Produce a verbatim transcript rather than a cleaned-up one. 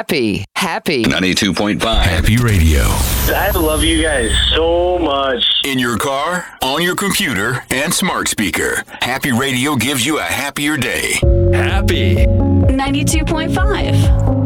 happy, happy. ninety-two point five Happy Radio. I love you guys so much. In your car, on your computer, and smart speaker. Happy Radio gives you a happier day. Happy. ninety-two point five